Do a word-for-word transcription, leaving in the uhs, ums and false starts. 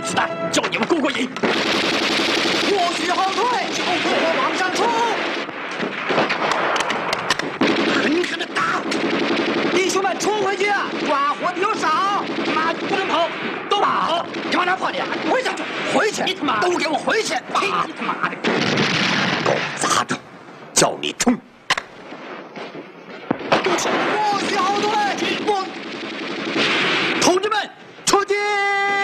子弹，叫你们过过瘾。 不许后退，跟我往上冲！ 狠狠的打！ 弟兄们，冲回去啊！抓活的有少， 妈，不能跑，都跑！ 你往哪跑的？回去，回去！ 你他妈都给我回去！ 嘿，你他妈的！ 狗杂种，叫你冲！ 动手！